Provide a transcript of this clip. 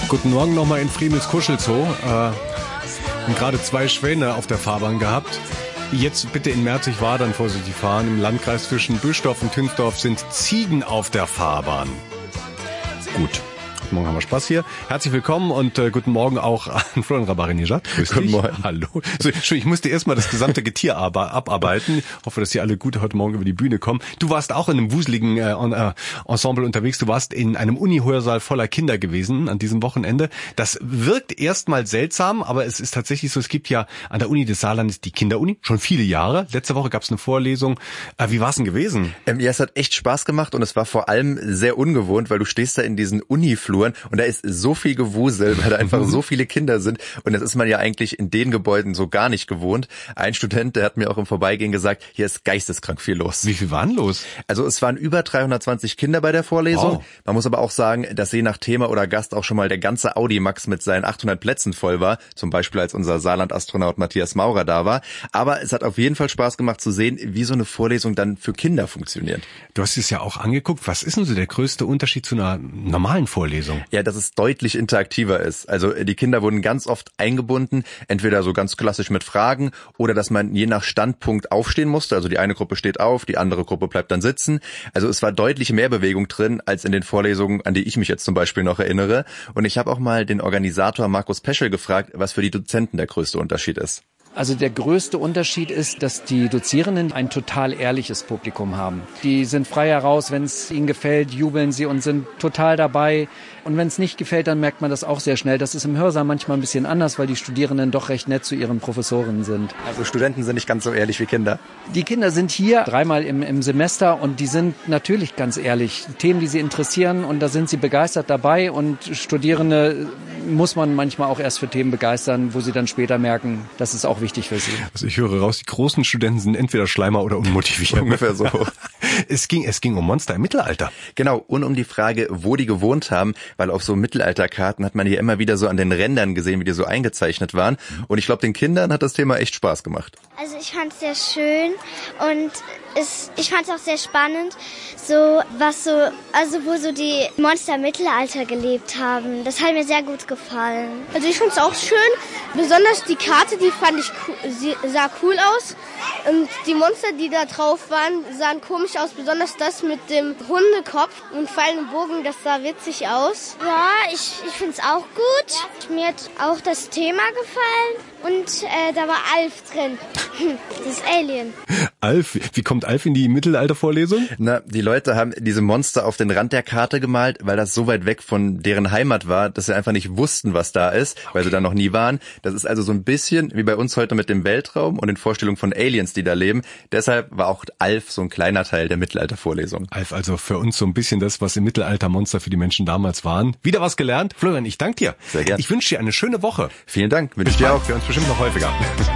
Guten Morgen nochmal in Friemels Kuschelzoo. Und gerade 2 Schwäne auf der Fahrbahn gehabt. Jetzt bitte in Merzig-Wadern vorsichtig fahren. Im Landkreis zwischen Büstorf und Tünsdorf sind Ziegen auf der Fahrbahn. Gut. Guten Morgen, haben wir Spaß hier. Herzlich willkommen und guten Morgen auch an Florian Rabarinijad. Guten Morgen. Hallo. So, ich musste erstmal das gesamte Getier abarbeiten. Hoffe, dass die alle gut heute Morgen über die Bühne kommen. Du warst auch in einem wuseligen Ensemble unterwegs. Du warst in einem Uni-Hörsaal voller Kinder gewesen an diesem Wochenende. Das wirkt erstmal seltsam, aber es ist tatsächlich so, es gibt ja an der Uni des Saarlandes die Kinderuni, schon viele Jahre. Letzte Woche gab es eine Vorlesung. Wie war es denn gewesen? Ja, es hat echt Spaß gemacht und es war vor allem sehr ungewohnt, weil du stehst da in diesen Unifluren und da ist so viel Gewusel, weil da einfach so viele Kinder sind und das ist man ja eigentlich in den Gebäuden so gar nicht gewohnt. Ein Student, der hat mir auch im Vorbeigehen gesagt, hier ist geisteskrank viel los. Wie viel waren los? Also es waren über 320 Kinder bei der Vorlesung. Wow. Man muss aber auch sagen, dass je nach Thema oder Gast auch schon mal der ganze Audimax mit seinen 800 Plätzen voll war. Zum Beispiel als unser Saarland-Astronaut Matthias Maurer da war. Aber es hat auf jeden Fall Spaß gemacht zu sehen, wie so eine Vorlesung dann für Kinder funktioniert. Du hast es ja auch angeguckt. Was ist denn so der größte Unterschied zu einer normalen Vorlesung? Ja, dass es deutlich interaktiver ist. Also die Kinder wurden ganz oft eingebunden, entweder so ganz klassisch mit Fragen oder dass man je nach Standpunkt aufstehen musste. Also die eine Gruppe steht auf, die andere Gruppe bleibt dann sitzen. Also es war deutlich mehr Bewegung drin als in den Vorlesungen, an die ich mich jetzt zum Beispiel noch erinnere. Und ich habe auch mal den Organisator Markus Peschel gefragt, was für die Dozenten der größte Unterschied ist. Also der größte Unterschied ist, dass die Dozierenden ein total ehrliches Publikum haben. Die sind frei heraus, wenn es ihnen gefällt, jubeln sie und sind total dabei. Und wenn es nicht gefällt, dann merkt man das auch sehr schnell. Das ist im Hörsaal manchmal ein bisschen anders, weil die Studierenden doch recht nett zu ihren Professorinnen sind. Also Studenten sind nicht ganz so ehrlich wie Kinder. Die Kinder sind hier 3-mal im Semester und die sind natürlich ganz ehrlich. Themen, die sie interessieren und da sind sie begeistert dabei. Und Studierende muss man manchmal auch erst für Themen begeistern, wo sie dann später merken, das ist auch wichtig für sie. Also ich höre raus, die großen Studenten sind entweder Schleimer oder unmotiviert. Ungefähr so. Es ging um Monster im Mittelalter. Genau, und um die Frage, wo die gewohnt haben, weil auf so Mittelalterkarten hat man hier immer wieder so an den Rändern gesehen, wie die so eingezeichnet waren. Und ich glaube, den Kindern hat das Thema echt Spaß gemacht. Also ich fand es sehr schön und ich fand es auch sehr spannend, so wo so die Monster im Mittelalter gelebt haben. Das hat mir sehr gut gefallen. Also ich fand es auch schön, besonders die Karte, die fand ich sah cool aus. Und die Monster, die da drauf waren, sahen komisch aus, besonders das mit dem Hundekopf und Pfeil und Bogen, das sah witzig aus. Ja, ich finde es auch gut. Mir hat auch das Thema gefallen und da war Alf drin, das Alien. Alf, wie kommt Alf in die Mittelaltervorlesung? Na, die Leute haben diese Monster auf den Rand der Karte gemalt, weil das so weit weg von deren Heimat war, dass sie einfach nicht wussten, was da ist, weil sie da noch nie waren. Das ist also so ein bisschen wie bei uns heute mit dem Weltraum und den Vorstellungen von Aliens, die da leben. Deshalb war auch Alf so ein kleiner Teil der Mittelaltervorlesung. Alf, also für uns so ein bisschen das, was im Mittelalter Monster für die Menschen damals waren. Wieder was gelernt. Florian, ich danke dir. Sehr gerne. Ich wünsche dir eine schöne Woche. Vielen Dank, wünsche ich dir auch. Für uns bestimmt noch häufiger.